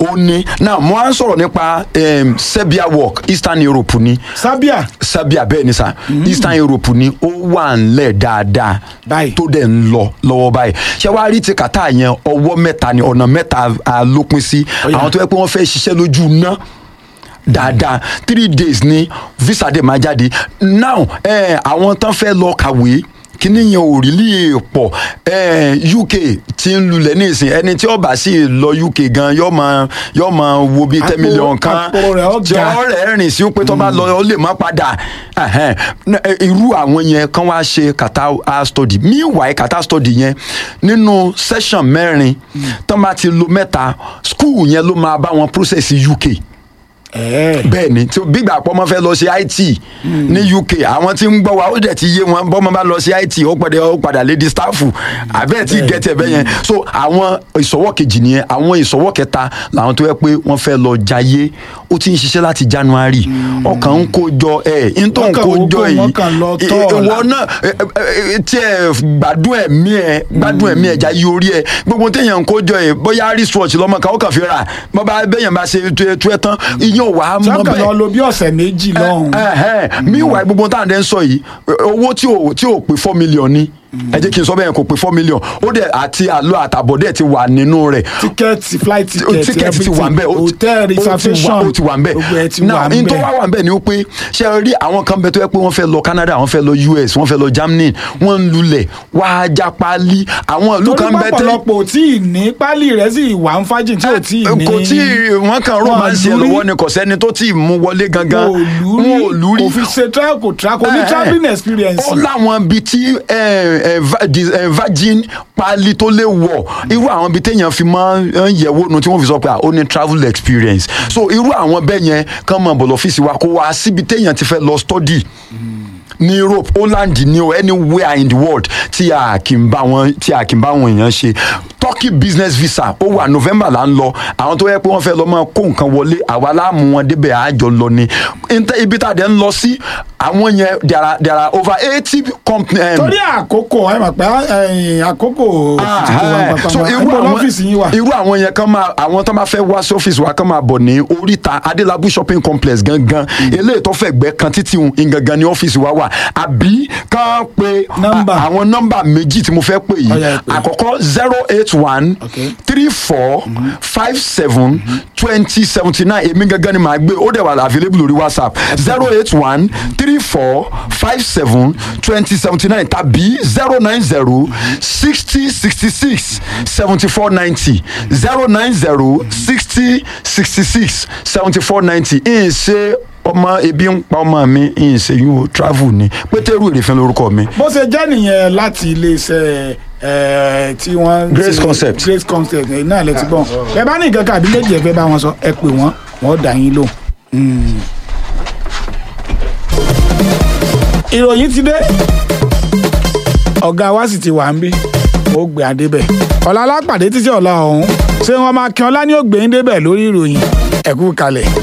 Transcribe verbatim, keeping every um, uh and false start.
ó ní now mo á sọ̀rọ̀ nípa um, Serbia work Eastern Europe ni. Serbia. Serbia bẹ́ẹ̀ ni sa mm. Eastern Europe ni ó wà ńlẹ̀ dáadáa tó dẹ̀ ń lọ lọ́wọ́ báyìí ṣé wàá rí ti Qatar yẹn ọwọ́ mẹ́ta ni ọ̀nà mẹ́ta ló pín sí àwọn tó yẹ pé wọ́n fẹ́ ṣiṣẹ́ lójú ná dáadáa three days ni visa dẹ̀ máa jáde now eh, àwọn tán fẹ́ lọ kàwé kíní yẹn ò rí lè pọ̀ U K ti ń lulẹ̀ ní ìsìn ẹni tí ó bá sì lọ U K gan yóò máa yóò máa wo bíi ten million kan tí ọ̀rẹ́ rìn sí pé tó bá lọ ó lè má padà irú àwọn yẹn kan wá ṣe Qatar study meanwhile Qatar study yẹn nínú session mẹ́rin tó bá ti lo mẹ́ta school yẹn ló máa bá wọn process U K. bẹ́ẹ̀ ni gbígbà pọ́ mọ́ fẹ́ lọ sí I T ní U K àwọn tí ń gbọ́ wa ó dẹ̀ ti yé wọn bọ́ mọ́ bá lọ sí I T ó padà ó padà lé di stáfù àbẹ́ẹ̀ tí gẹ̀ẹ́tì ẹ̀bẹ́ yẹn so àwọn ìsọwọ́ kejì nìyẹn àwọn ìsọwọ́ kẹta làwọn tó yẹ pé wọ́n fẹ́ lọ jayé ó ti ń ṣiṣẹ́ láti January ọkàn ń kó jọ ẹ̀ ń tó ń kó jọ yìí ìwọ náà tí ẹ gbádùn ẹ̀mí ẹ gbádùn ẹ̀mí ẹ jayé orí ẹ gbogbo téèyàn ń kó jọ ẹ bóyá wristwatch lọ́mọ kan ó kàn fi rà bọ́ bá bẹ́yàn bá ṣe tú ẹ tán ìyẹn wà á mọ bẹ́ẹ̀. sọ́kàn lọ bí ọ̀sẹ̀ méjì lọ́hùn. meanwhile gbogbo táwọn dẹ́ ń sọ yìí owó tí ò tí ò pé four million ni ẹ jẹ́ kí n sọ bẹ́ẹ̀ kò pé four million ó dẹ̀ àti àlọ́ àtàbọ̀ dẹ̀ ti wà nínú rẹ̀. tíkẹ́ẹ̀tì flight ticket tíkẹ́ẹ̀tì ti wà nbẹ̀ hotel reservation ó ti wà nbẹ̀ now n tó wá wà nbẹ̀ ni ó pé ṣe rí àwọn kan bẹ tó yẹ pé wọ́n fẹ́ lọ Canada wọ́n fẹ́ lọ U S wọ́n fẹ́ lọ Germany wọ́n ń lulẹ̀ wá já pálí àwọn ìlú kan bẹ tẹ́. torí pọ̀pọ̀lọpọ̀ tí ì ní pálí rẹ̀ sì wà ń fájì tí ò tí ì ní. kò tí wọ́n kàn romance ẹ̀ lọ́wọ́ ni kò sẹ́ni tó tí ì mú wọlé gangan wọn ò lúrí kò fi ṣe travel kò tra kò ní travelling experience. ó láwọn bíi tí virgin pali tó lè wọ̀ irú àwọn bíi téèyàn fi máa ń yẹ̀wò nu tí wọ́n fi sọ pé ó ní travel experience so irú àwọn bẹ́ẹ̀ yẹn kàn máa bọ̀ lọ́fíìsì wa kó wá síbi téèyàn ti fẹ́ lọ study ní Europe Holland ní o anywhere in the world tí a kì í bá wọn tí a kì í bá wọn èèyàn ṣe Turkey business visa ó wà November là ń lọ àwọn tó yẹ pé wọ́n fẹ́ lọ máa kó nǹkan wọlé àwa láàmú wọn débẹ̀ àjọ lọ ni ibi tá a dẹ̀ ń lọ sí àwọn yẹn there are there are over eighty companies. torí àkókò ẹ mọ̀ pé àkókò so irú àwọn irú àwọn yẹn kan máa àwọn tó máa fẹ́ wá sí ọ́fíìsì wa kan máa bọ̀ ní oríta Adelabu shopping complex gangan eléyìí tó fẹ́ gbẹ́ kan títí gangan ní ọ́fíìsì wa wà àbí kàn pé àwọn nọ́mbà méjì tí mo fẹ́ pè yìí àkọ́kọ́ zero eight one three four five seven twenty seventy nine èmi gangan ni màá gbé ó dẹ̀ wà available lórí WhatsApp zero eight one three four five seven twenty seventy nine tàbí zero nine zero sixty sixty six seventy four ninety zero nine zero sixty sixty six seventy four ninety ẹ̀ ṣe ọmọ ebi ń pa ọmọ mi ń ṣe yún travel ni Pétérù Èrèfín lórúkọ mi. bó ṣe jẹ́ nìyẹn láti iléeṣẹ́ tí wọ́n. Grace Concept Grace Concept náà lè ti gbọ́n ẹ bá ní nǹkan kan àbí méjì ẹ fẹ́ bá wọn sọ ẹ pè wọ́n wọ́n dà yín lóhùn. ìròyìn ti dé ọ̀gá wa sì ti wà ń bí ó gbé adé bẹ̀ ọ̀la alápàdé títí ọ̀la ọ̀hún ṣé wọ́n máa kí ọlá ní ògbé ń débẹ̀ lórí ìròyìn ẹ̀kú kalẹ̀.